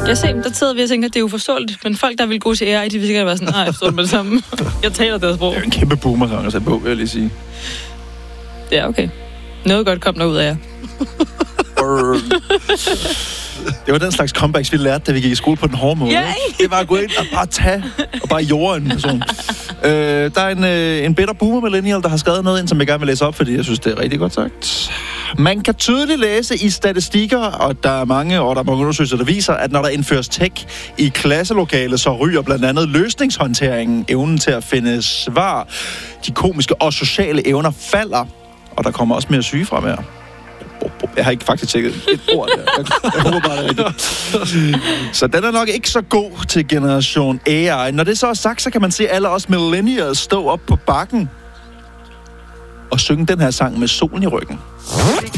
Jeg ser, der sidder vi og tænker, at det er uforståeligt, men folk, der vil gå til AI, de vil sikkert være sådan, nej, jeg forstår det med det samme. Jeg taler deres sprog. Det er jo en kæmpe boomerang at sætte på, vil jeg lige sige. Ja, okay. Noget godt kom der ud af jer. Det var den slags comebacks, vi lærte, da vi gik i skole på den hårde måde. Yeah. Det var at gå ind og bare tage, og bare jorde en person. Der er en bitter boomer millennial, der har skrevet noget ind, som jeg gerne vil læse op, fordi jeg synes, det er rigtig godt sagt. Man kan tydeligt læse i statistikker, og der er mange undersøgelser, der viser, at når der indføres tech i klasselokalet, så ryger blandt andet løsningshåndteringen, evnen til at finde svar. De komiske og sociale evner falder, og der kommer også mere sygefravær. Jeg har ikke faktisk tjekket et ord der. Jeg håber bare, det er rigtigt. Så den er nok ikke så god til generation AI. Når det så er sagt, så kan man se alle os millennials stå op på bakken og synge den her sang med solen i ryggen.